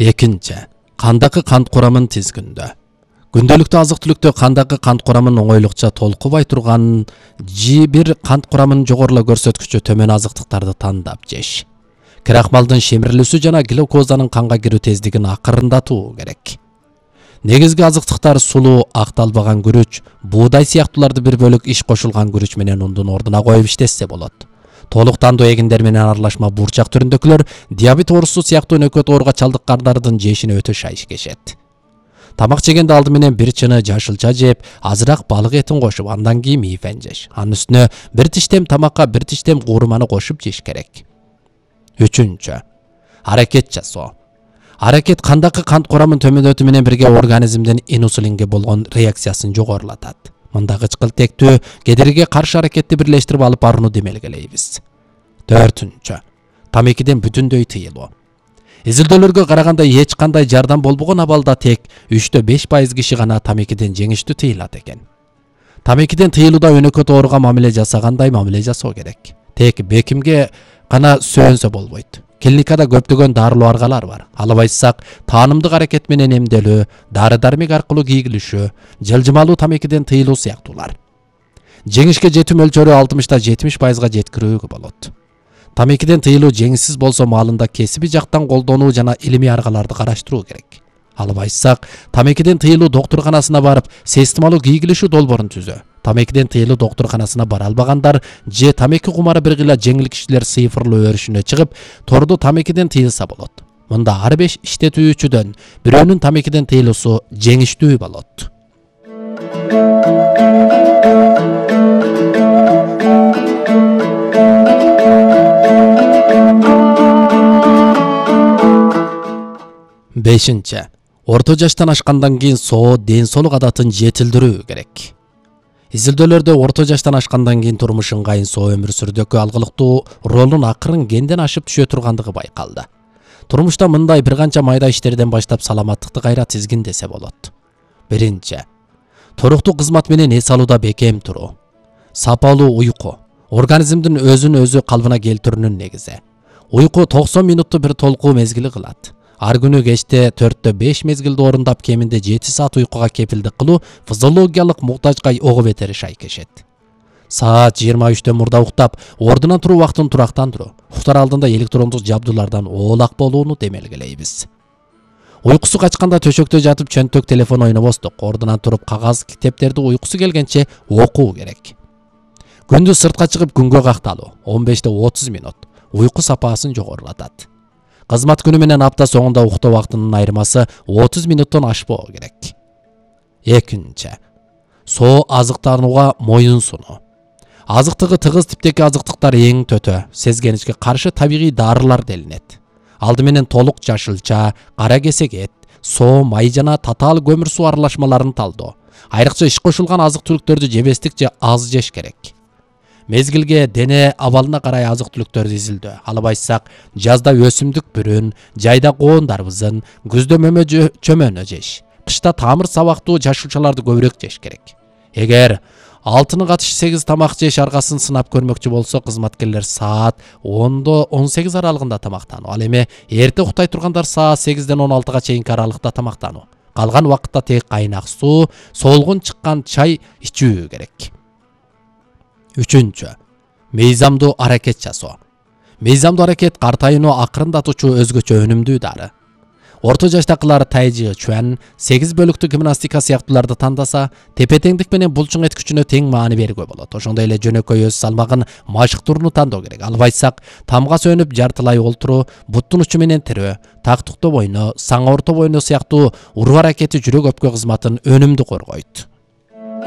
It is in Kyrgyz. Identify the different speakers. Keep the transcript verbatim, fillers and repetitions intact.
Speaker 1: Экинчи, кандакы кант курамын тизгиндөө. Күндөлүктүү азык-түлүктө кандакы кант курамын оңойлукча толкубай турган жи бир кант курамын жогорулау көрсөткүчү төмөн азыктыктарды тандап жеш. Крахмалдын шемирилүүсү жана глюкозанын канга кирүү тездигин акырындатуу керек. Негизги азыктыктар сулуу, акталбаган күрүч, буудай сыяктууларды бир бөлүк иш кошулган күрүч менен ундун ордуна коюп иштетсе болот. Толук тандоо эгиндер менен аралашма бурчак түрүндөгүлөр диабет оорусу сыяктуу нөкөт ооруга чалдыккандардын жешине өтө шайыш кешет. Тамак жегенде алды менен бир чыны жашылча жеп, азыраак балык этин кошуп, андан кийин мейфен жеш. Анын үстүнө бир тиштем тамакка бир тиштем куурманы кошуп жеш керек. Үчүнчү, аракет жасоо. Аракет кандакы кант курамын төмөндөтүү менен бирге организмдин инсулинге болгон реакциясын жогорулатат. Мында кычкылтектүү кедерге каршы аракетти бирлештирип алып барууну демелгелейбиз. Төртүнчү, тамекиден бүтүндөй тыйылуу. Изилдөөлөргө караганда эч кандай жардам болбогон абалда тек үчтө беш пайыз киши гана тамекиден жеңиштүү тыйылат экен. Тамекиден тыйылууда өнөкөт ооруга мамиле жасагандай мамиле жасоо керек. Тек бекимге гана сөөнсө болбойт. Клиникада көптөгөн дарылуу аргалар бар. Албайсак, таанымдык аракет менен эмделүү, дары-дармек аркылуу кийгилишүү, жылжымалуу тамекиден тыйылуу сыяктуулар. Жеңишке жетүү мөлчөрү алтымыштан жетимиш пайызга жеткирүүгө болот. Тамекиден тыйылуу жеңсиз болсо маалында кесиби жактан колдонуу жана илимий аргаларды караштыруу керек. Албайсак, тамекиден тыйылуу доктурканасына барып, системалуу кийгилишүү долбоорун түзөө. Тамекиден тыйылуу доктурканасына бара албагандар же тамеки кумары бир гыла жеңил кишилер цифрлуу өрүшүнө чыгып, тордо тамекиден тыйылса болот. Мында ар беш иштетүүчүдөн бирөөнүн тамекиден тыйылуусу жеңиштүү болот. Бешинчи, орто жаштан ашкандан кийин соо ден соолук адатын жетилдирүү керек. Изилдөөлөрдө орто жаштан ашкандан кийин турмуш ыңгайын соо өмүр сүрүүдөгү алгылыктуу ролун акырын кенден ашып түшө тургандыгы байкалды. Турмушта мындай бир канча майда иштерден баштап саламаттыкты кайра тизгиндесе болот. Биринчи, туруктуу кызмат менен эс алууда бекем туруу. Сапалуу уйку организмдин өзүн өзү калыбына келтирүүнүн негизи. Уйку токсон минутту бир толкуу мезгили кылат. Ар күнү кечте төрттө беш мезгилди орундап кеминде жети саат уйкуга кепилдик кылуу физиологиялык муктажга ого бетери шай кешет. Саат жыйырма үчтөн мурда уктап, ордунан туруу убактын турактандыруу, уктар алдында электрондук жабдуулардан оолак болууну демелгелейбиз. Уйкусу качканда төшөктө жатып чөнтөк телефон ойнобостук, ордунан туруп кагаз китептерди уйкусу келгенче окуу керек. Күндүз сыртка чыгып күнгө какталуу он бештен отуз минут уйку сапасын жогорулатат. Кызмат күнү менен апта соңунда уктоо убактынын айырмасы отуз минуттан ашпоо керек. Экинчи, соо азыктанууга моюн сунуу. Азыктыгы тыгыз типтеги азыктыктар эң төтө, сезгеничке каршы табигый дарылар делинет. Алды менен толук жашылча, кара кесек эт, соо, май жана татаал көмүр суу аралашмаларын талдоо. Айрыкча иш кошулган азык-түлүктөрдү жебестик же аз жеш керек. Мезгилге, дене абалына карай азык-түлүктөрдү изилдөө. Албайсак, жазда өсүмдүк бүрүн, жайда коон дарбызын, күздө мөмө чөмөнө жеш. Кышта тамыр сабактуу жашылчаларды көбүрөөк жеш керек. Эгер алтыны катыш сегиз тамак жеш аргасын сынап көрмөкчү болсо, кызматкерлер саат ондо он сегиз аралыгында тамактануу. Ал эми эрте уктай тургандар саат сегизден он алтыга чейинки аралыкта тамактануу. Калган убакытта тек кайнак суу, солгун чыккан чай ичүү керек. Үчүнчү, мыйзамдуу аракет жасоо. Мыйзамдуу аракет картайууну акырындатуучу өзгөчө өнүмдүү дары. Орто жаштакылар тайжы, чуан, сегиз бөлүктүү гимнастика сыяктууларды тандаса, тепе-теңдик менен булчуң эткүчүнө тең маани берүүгө болот. Ошондой эле жөнөкөй өз салмагын машыктырууну тандоо керек. Албайсак, тамга сөнүп жартылай олтуруу, буттун учу менен тирөө, тактыкта бойно, саңа орто бойно сыяктуу уруу аракети жүрөк өпкө кызматын өнүмдүү коргойт.